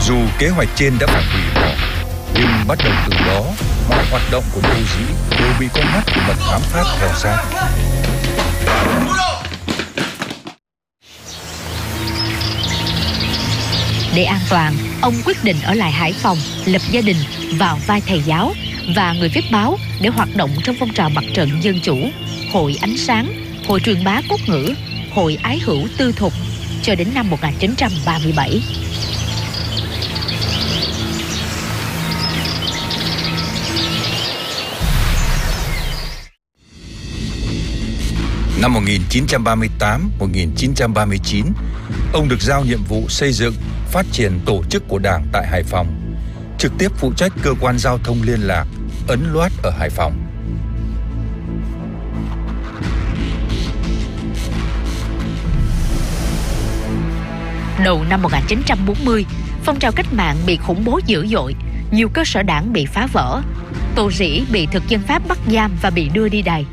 Dù kế hoạch trên đã phải hủy bỏ, nhưng bắt đầu từ đó, mọi hoạt động của Tô Dĩ đều bị con mắt của mật thám Pháp theo sát. Để an toàn, ông quyết định ở lại Hải Phòng, lập gia đình vào vai thầy giáo và người viết báo để hoạt động trong phong trào mặt trận dân chủ, hội ánh sáng, hội truyền bá cốt ngữ, hội ái hữu tư thục cho đến năm 1937. Năm 1938-1939, ông được giao nhiệm vụ xây dựng, phát triển tổ chức của Đảng tại Hải Phòng, trực tiếp phụ trách cơ quan giao thông liên lạc, ấn loát ở Hải Phòng. Đầu năm 1940, phong trào cách mạng bị khủng bố dữ dội, nhiều cơ sở đảng bị phá vỡ. Tô Dĩ bị thực dân Pháp bắt giam và bị đưa đi đày.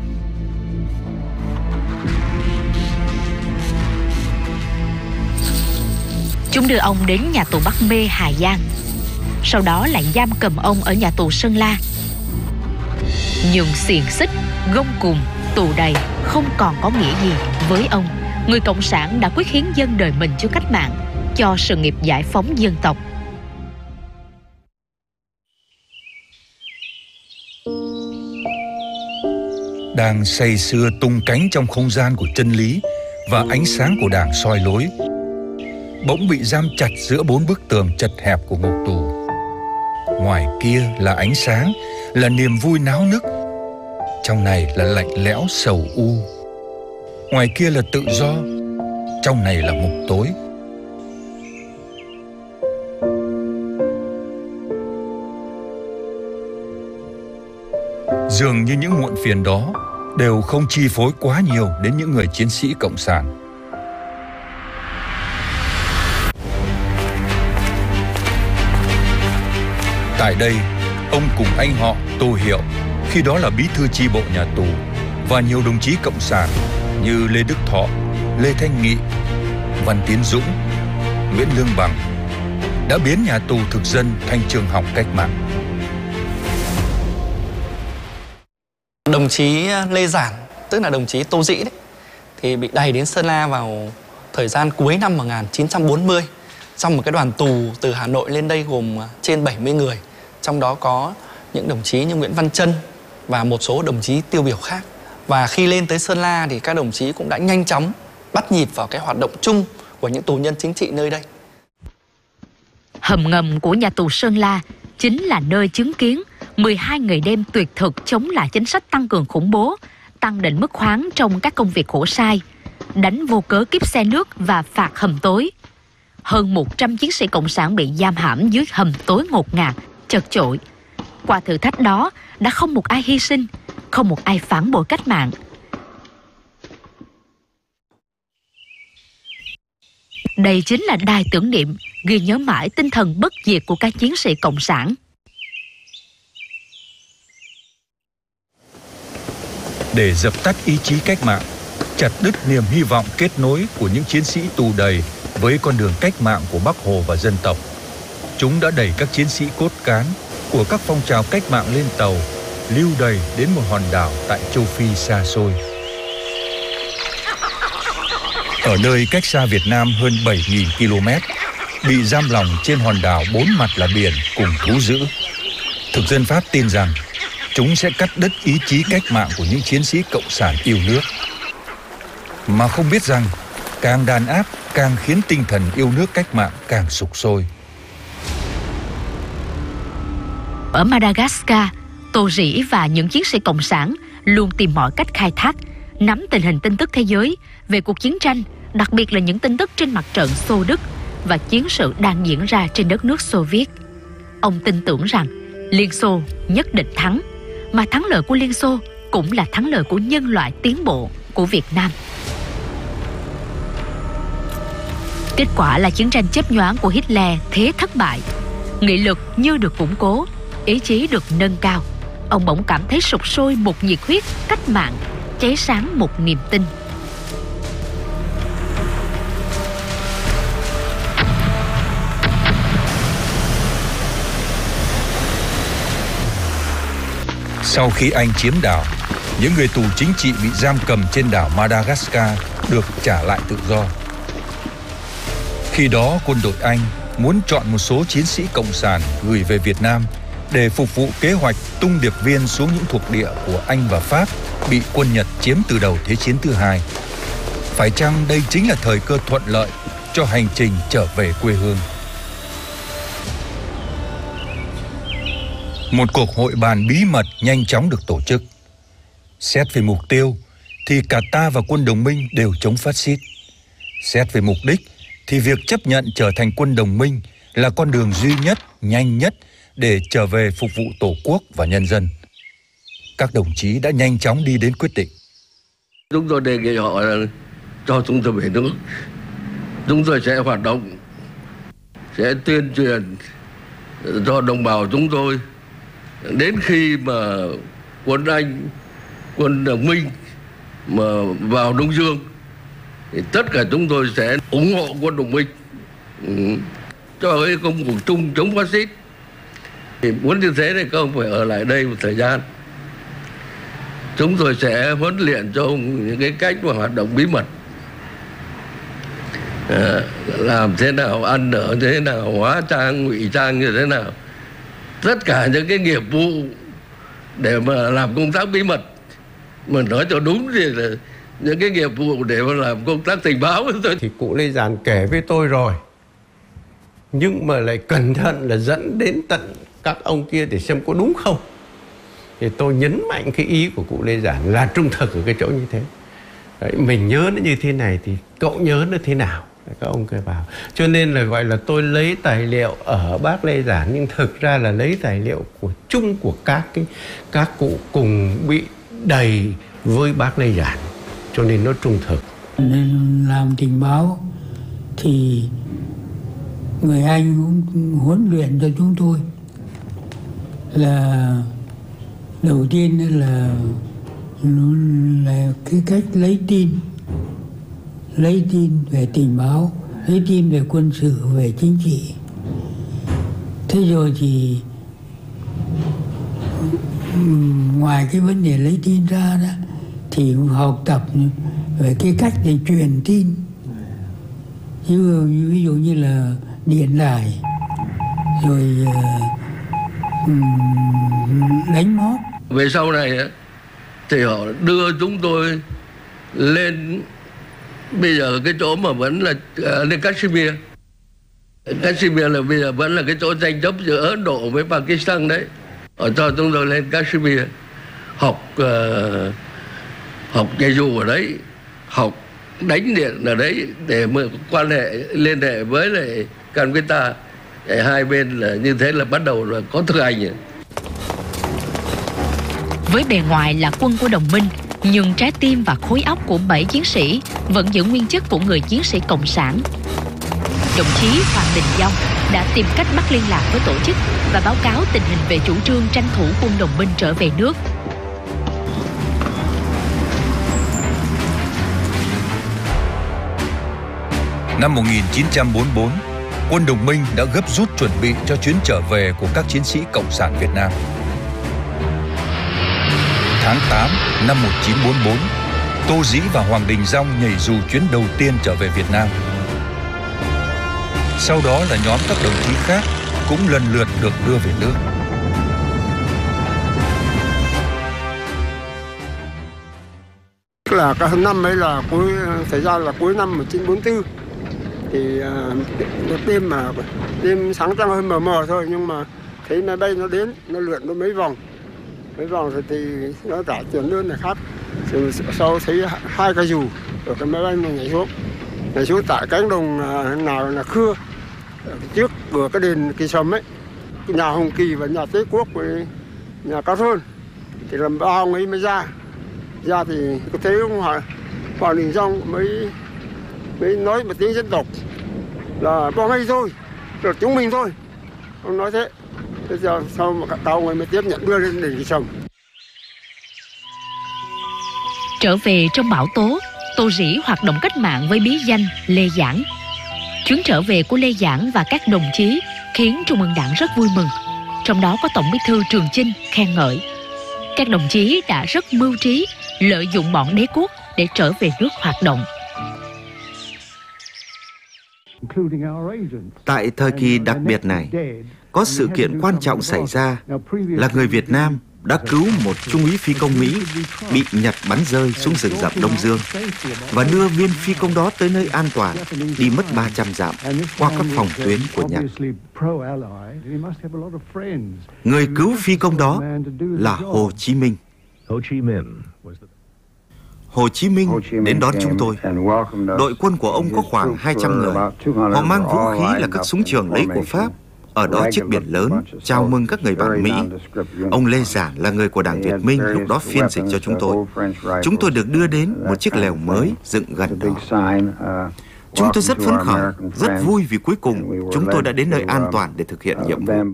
Chúng đưa ông đến nhà tù Bắc Mê, Hà Giang. Sau đó lại giam cầm ông ở nhà tù Sơn La. Nhưng xiềng xích, gông cùm, tù đầy không còn có nghĩa gì với ông. Người cộng sản đã quyết hiến dâng đời mình cho cách mạng, cho sự nghiệp giải phóng dân tộc. Đang say sưa tung cánh trong không gian của chân lý và ánh sáng của Đảng soi lối, bỗng bị giam chặt giữa 4 bức tường chật hẹp của ngục tù. Ngoài kia là ánh sáng, là niềm vui náo nức. Trong này là lạnh lẽo sầu u. Ngoài kia là tự do, trong này là ngục tối. Dường như những muộn phiền đó đều không chi phối quá nhiều đến những người chiến sĩ cộng sản. Tại đây, ông cùng anh họ Tô Hiệu, khi đó là bí thư chi bộ nhà tù, và nhiều đồng chí cộng sản như Lê Đức Thọ, Lê Thanh Nghị, Văn Tiến Dũng, Nguyễn Lương Bằng đã biến nhà tù thực dân thành trường học cách mạng. Đồng chí Lê Giản, tức là đồng chí Tô Dĩ đấy, thì bị đày đến Sơn La vào thời gian cuối năm 1940 trong một cái đoàn tù từ Hà Nội lên đây gồm trên 70 người. Trong đó có những đồng chí như Nguyễn Văn Trân và một số đồng chí tiêu biểu khác. Và khi lên tới Sơn La thì các đồng chí cũng đã nhanh chóng bắt nhịp vào cái hoạt động chung của những tù nhân chính trị nơi đây. Hầm ngầm của nhà tù Sơn La chính là nơi chứng kiến 12 ngày đêm tuyệt thực chống lại chính sách tăng cường khủng bố, tăng định mức khoán trong các công việc khổ sai, đánh vô cớ kíp xe nước và phạt hầm tối. Hơn 100 chiến sĩ cộng sản bị giam hãm dưới hầm tối ngột ngạt, chật chội. Qua thử thách đó đã không một ai hy sinh, không một ai phản bội cách mạng. Đây chính là đài tưởng niệm ghi nhớ mãi tinh thần bất diệt của các chiến sĩ cộng sản. Để dập tắt ý chí cách mạng, chặt đứt niềm hy vọng kết nối của những chiến sĩ tù đầy với con đường cách mạng của Bác Hồ và dân tộc, chúng đã đẩy các chiến sĩ cốt cán của các phong trào cách mạng lên tàu, lưu đày đến một hòn đảo tại châu Phi xa xôi. Ở nơi cách xa Việt Nam hơn 7.000 km, bị giam lòng trên hòn đảo 4 mặt là biển cùng thú dữ, thực dân Pháp tin rằng chúng sẽ cắt đứt ý chí cách mạng của những chiến sĩ cộng sản yêu nước. Mà không biết rằng càng đàn áp càng khiến tinh thần yêu nước cách mạng càng sục sôi. Ở Madagascar, Tô Dĩ và những chiến sĩ cộng sản luôn tìm mọi cách khai thác, nắm tình hình tin tức thế giới về cuộc chiến tranh, đặc biệt là những tin tức trên mặt trận Xô Đức và chiến sự đang diễn ra trên đất nước Xô Viết. Ông tin tưởng rằng Liên Xô nhất định thắng, mà thắng lợi của Liên Xô cũng là thắng lợi của nhân loại tiến bộ của Việt Nam. Kết quả là chiến tranh chớp nhoáng của Hitler thế thất bại. Nghị lực như được củng cố, ý chí được nâng cao. Ông bỗng cảm thấy sục sôi một nhiệt huyết cách mạng, cháy sáng một niềm tin. Sau khi Anh chiếm đảo, những người tù chính trị bị giam cầm trên đảo Madagascar được trả lại tự do. Khi đó, quân đội Anh muốn chọn một số chiến sĩ cộng sản gửi về Việt Nam để phục vụ kế hoạch tung điệp viên xuống những thuộc địa của Anh và Pháp bị quân Nhật chiếm từ đầu Thế chiến thứ hai. Phải chăng đây chính là thời cơ thuận lợi cho hành trình trở về quê hương? Một cuộc hội bàn bí mật nhanh chóng được tổ chức. Xét về mục tiêu thì cả ta và quân đồng minh đều chống phát xít. Xét về mục đích thì việc chấp nhận trở thành quân đồng minh là con đường duy nhất, nhanh nhất để trở về phục vụ Tổ quốc và nhân dân. Các đồng chí đã nhanh chóng đi đến quyết định. Chúng tôi đề nghị họ cho chúng tôi về nước. Chúng tôi sẽ hoạt động, sẽ tuyên truyền cho đồng bào chúng tôi. Đến khi mà quân Anh, quân đồng minh mà vào Đông Dương thì tất cả chúng tôi sẽ ủng hộ quân đồng minh cho cái công cuộc chung chống phát xít. Thì muốn như thế thì không phải ở lại đây một thời gian. Chúng tôi sẽ huấn luyện cho những cái cách mà hoạt động bí mật, làm thế nào, ăn ở thế nào, hóa trang, ngụy trang như thế nào, tất cả những cái nghiệp vụ để mà làm công tác bí mật. Mà nói cho đúng thì là những cái nghiệp vụ để mà làm công tác tình báo thôi. Thì cụ Lê Giản kể với tôi rồi, nhưng mà lại cẩn thận là dẫn đến tận các ông kia để xem có đúng không. Thì tôi nhấn mạnh cái ý của cụ Lê Giản là trung thực ở cái chỗ như thế. Đấy, mình nhớ nó như thế này thì cậu nhớ nó thế nào? Các ông kêu vào. Cho nên là gọi là tôi lấy tài liệu ở bác Lê Giản, nhưng thực ra là lấy tài liệu của chung của các cụ cùng bị đầy với bác Lê Giản, cho nên nó trung thực. Nên làm tình báo thì người Anh cũng huấn luyện cho chúng tôi là đầu tiên là cái cách lấy tin về tình báo, lấy tin về quân sự, về chính trị. Thế rồi thì ngoài cái vấn đề lấy tin ra đó thì học tập về cái cách để truyền tin, ví dụ như là điện đài, rồi đánh mót. Về sau này thì họ đưa chúng tôi lên, bây giờ cái chỗ mà vẫn là lên Kashmir. Kashmir là bây giờ vẫn là cái chỗ tranh chấp giữa Ấn Độ với Pakistan đấy. Họ cho chúng tôi lên Kashmir học nhảy dù ở đấy, học đánh điện ở đấy để mà quan hệ liên hệ với lại Calcutta. Hai bên là như thế là bắt đầu là có thực hành. Với bề ngoài là quân của đồng minh, nhưng trái tim và khối óc của 7 chiến sĩ vẫn giữ nguyên chất của người chiến sĩ cộng sản. Đồng chí Hoàng Đình Dông đã tìm cách bắt liên lạc với tổ chức và báo cáo tình hình về chủ trương tranh thủ quân đồng minh trở về nước. Năm 1944, quân đồng minh đã gấp rút chuẩn bị cho chuyến trở về của các chiến sĩ Cộng sản Việt Nam. Tháng 8 năm 1944, Tô Dĩ và Hoàng Đình Dông nhảy dù chuyến đầu tiên trở về Việt Nam. Sau đó là nhóm các đồng chí khác cũng lần lượt được đưa về nước. Là cái năm ấy là thời gian là cuối năm 1944 thì một đêm sáng trăng hơi mờ mờ thôi, nhưng mà thấy máy bay nó đến, nó lượn nó mấy vòng rồi thì nó trả tiền lương này khác. Rồi sau thấy hai cái dù ở cái máy bay mình nhảy xuống tại cánh đồng nào là Khưa, trước cửa cái đền Kỳ Sầm ấy, nhà Hồng Kỳ và nhà Tế Quốc với nhà Cao Thôn, thì làm ba ông ấy mới ra thì có thấy ông Hoàng Đình Dông mới nói một tiếng dân tộc là bom hay thôi, rồi chúng mình thôi, ông nói thế. Thế giờ sau mà các ông ấy mới tiếp nhận đưa lên đền Kỳ Sầm. Trở về trong bão tố, Tô Dĩ hoạt động cách mạng với bí danh Lê Giản. Chuyến trở về của Lê Giản và các đồng chí khiến Trung ương Đảng rất vui mừng. Trong đó có Tổng Bí thư Trường Chinh khen ngợi. Các đồng chí đã rất mưu trí lợi dụng bọn đế quốc để trở về nước hoạt động. Tại thời kỳ đặc biệt này, có sự kiện quan trọng xảy ra là người Việt Nam đã cứu một trung úy phi công Mỹ bị Nhật bắn rơi xuống rừng rậm Đông Dương và đưa viên phi công đó tới nơi an toàn, đi mất 300 dặm qua các phòng tuyến của Nhật. Người cứu phi công đó là Hồ Chí Minh. Hồ Chí Minh đến đón chúng tôi. Đội quân của ông có khoảng 200 người. Họ mang vũ khí là các súng trường lấy của Pháp. Ở đó chiếc biển lớn chào mừng các người bạn Mỹ. Ông Lê Giản là người của Đảng Việt Minh lúc đó phiên dịch cho chúng tôi. Chúng tôi được đưa đến một chiếc lều mới dựng gần đó. Chúng tôi rất phấn khởi, rất vui vì cuối cùng chúng tôi đã đến nơi an toàn để thực hiện nhiệm vụ.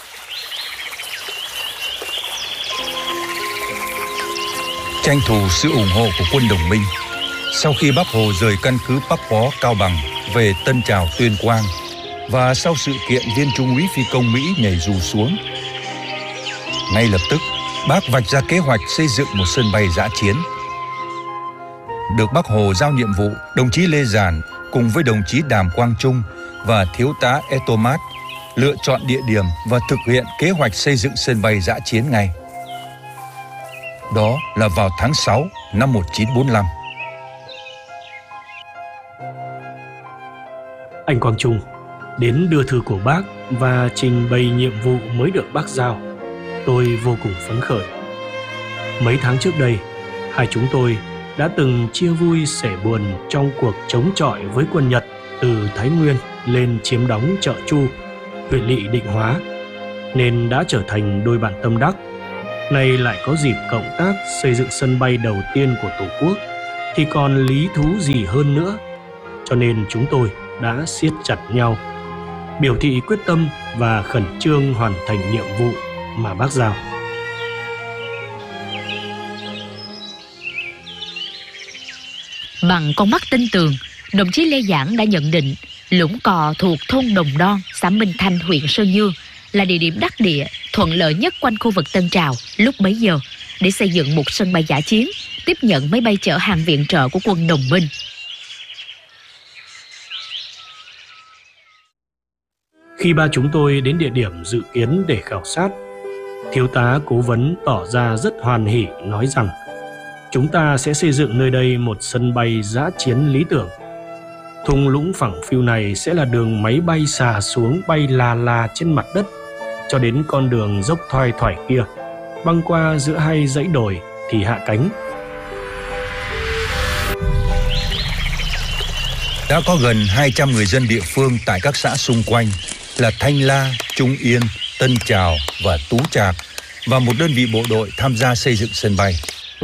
Tranh thủ sự ủng hộ của quân đồng minh, sau khi Bác Hồ rời căn cứ Bắc Bó, Cao Bằng về Tân Trào, Tuyên Quang, và sau sự kiện viên trung úy phi công Mỹ nhảy dù xuống, ngay lập tức Bác vạch ra kế hoạch xây dựng một sân bay dã chiến. Được Bác Hồ giao nhiệm vụ, đồng chí Lê Giản cùng với đồng chí Đàm Quang Trung và thiếu tá Etomat lựa chọn địa điểm và thực hiện kế hoạch xây dựng sân bay dã chiến ngay. Đó là vào tháng 6 năm 1945. Anh Quang Trung đến đưa thư của Bác và trình bày nhiệm vụ mới được Bác giao. Tôi vô cùng phấn khởi. Mấy tháng trước đây, hai chúng tôi đã từng chia vui sẻ buồn trong cuộc chống chọi với quân Nhật từ Thái Nguyên lên chiếm đóng Chợ Chu, huyện lỵ Định Hóa, nên đã trở thành đôi bạn tâm đắc. Nay lại có dịp cộng tác xây dựng sân bay đầu tiên của Tổ quốc thì còn lý thú gì hơn nữa. Cho nên chúng tôi đã siết chặt nhau, biểu thị quyết tâm và khẩn trương hoàn thành nhiệm vụ mà Bác giao. Bằng con mắt tinh tường, đồng chí Lê Giản đã nhận định Lũng Cò thuộc thôn Đồng Đon, xã Minh Thanh, huyện Sơn Dương là địa điểm đắc địa, thuận lợi nhất quanh khu vực Tân Trào lúc bấy giờ để xây dựng một sân bay dã chiến, tiếp nhận máy bay chở hàng viện trợ của quân đồng minh. Khi ba chúng tôi đến địa điểm dự kiến để khảo sát, thiếu tá cố vấn tỏ ra rất hoan hỉ, nói rằng chúng ta sẽ xây dựng nơi đây một sân bay dã chiến lý tưởng. Thung lũng phẳng phiu này sẽ là đường máy bay xà xuống, bay là trên mặt đất cho đến con đường dốc thoai thoải kia, băng qua giữa hai dãy đồi thì hạ cánh. Đã có gần 200 người dân địa phương tại các xã xung quanh là Thanh La, Trung Yên, Tân Trào và Tú Trạc và một đơn vị bộ đội tham gia xây dựng sân bay.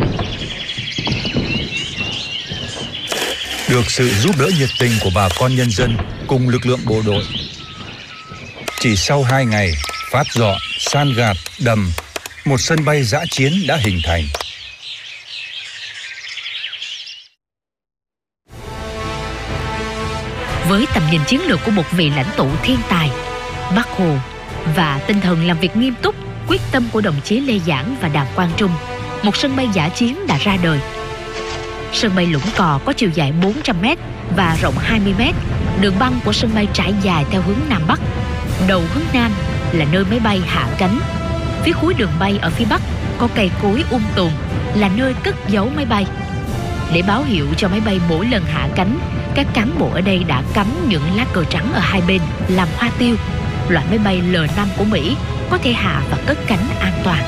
Được sự giúp đỡ nhiệt tình của bà con nhân dân cùng lực lượng bộ đội, chỉ sau 2 ngày phát dọn, san gạt, đầm, một sân bay dã chiến đã hình thành. Với tầm nhìn chiến lược của một vị lãnh tụ thiên tài, Bác Hồ và tinh thần làm việc nghiêm túc, quyết tâm của đồng chí Lê Giản và Đàm Quang Trung, một sân bay dã chiến đã ra đời. Sân bay Lũng Cò có chiều dài 400m và rộng 20m. Đường băng của sân bay trải dài theo hướng Nam Bắc. Đầu hướng Nam là nơi máy bay hạ cánh. Phía cuối đường bay ở phía Bắc có cây cối tùm là nơi cất giấu máy bay. Để báo hiệu cho máy bay mỗi lần hạ cánh, các cán bộ ở đây đã cắm những lá cờ trắng ở hai bên làm hoa tiêu. Loại máy bay L-5 của Mỹ có thể hạ và cất cánh an toàn.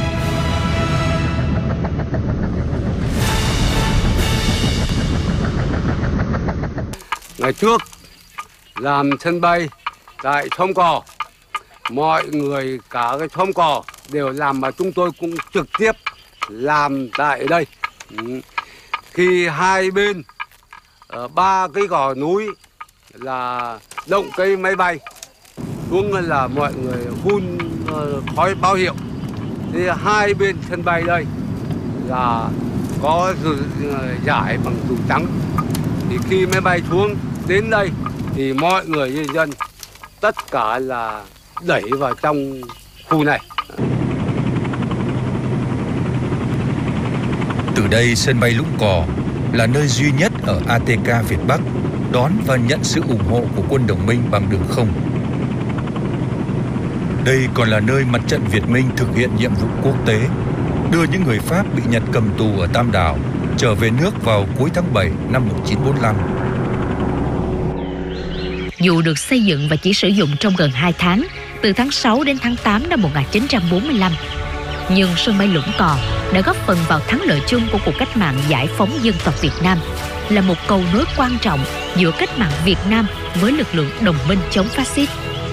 Ngày trước làm sân bay tại Thom Cò, mọi người cả cái Thom Cò đều làm mà chúng tôi cũng trực tiếp làm tại đây. Khi hai bên ở 3 cái gò núi là động cái máy bay xuống là mọi người phun khói báo hiệu. Thì hai bên sân bay đây là có giải bằng dù trắng. Thì khi máy bay xuống đến đây thì mọi người nhân dân tất cả là đẩy vào trong khu này. đây, sân bay Lũng Cò là nơi duy nhất ở ATK Việt Bắc đón và nhận sự ủng hộ của quân đồng minh bằng đường không. Đây còn là nơi mặt trận Việt Minh thực hiện nhiệm vụ quốc tế, đưa những người Pháp bị Nhật cầm tù ở Tam Đảo trở về nước vào cuối tháng 7 năm 1945. Dù được xây dựng và chỉ sử dụng trong gần 2 tháng, từ tháng 6 đến tháng 8 năm 1945, nhưng sân bay Lũng Cò đã góp phần vào thắng lợi chung của cuộc cách mạng giải phóng dân tộc Việt Nam, là một cầu nối quan trọng giữa cách mạng Việt Nam với lực lượng đồng minh chống phát xít.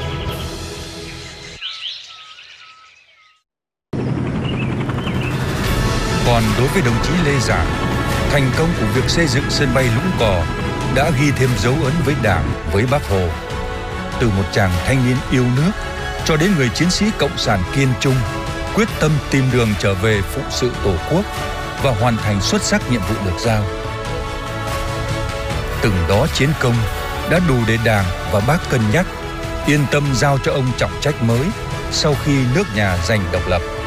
Còn đối với đồng chí Lê Giảng, thành công của việc xây dựng sân bay Lũng Cò đã ghi thêm dấu ấn với Đảng, với Bác Hồ. Từ một chàng thanh niên yêu nước cho đến người chiến sĩ cộng sản kiên trung, quyết tâm tìm đường trở về phụng sự Tổ quốc và hoàn thành xuất sắc nhiệm vụ được giao. Từng đó chiến công đã đủ để Đảng và Bác cân nhắc, yên tâm giao cho ông trọng trách mới sau khi nước nhà giành độc lập.